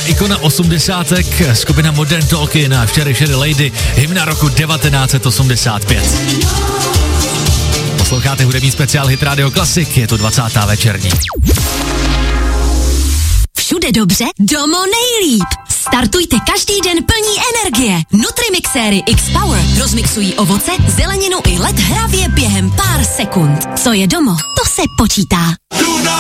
ikona 80. skupina Modern Talking a Sherry Sherry Lady, hymna roku 1985. Posloucháte hudební speciál Hit Radio Classic, je to 20. večerní. Všude dobře, domo nejlíp. Startujte každý den plní energie. Nutrimixéry X-Power rozmixují ovoce, zeleninu i led hravě během pár sekund. Co je domo, to se počítá.